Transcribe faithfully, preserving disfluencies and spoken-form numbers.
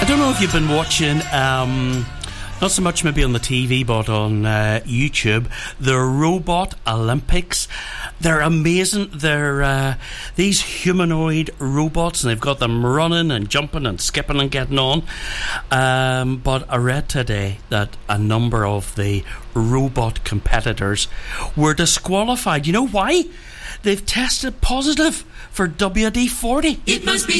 don't know if you've been watching, um, not so much maybe on the T V, but on uh, YouTube, the Robot Olympics. They're amazing. They're uh, these humanoid robots, and they've got them running and jumping and skipping and getting on. Um, but I read today that a number of the robot competitors were disqualified. You know why? They've tested positive for W D forty. It must be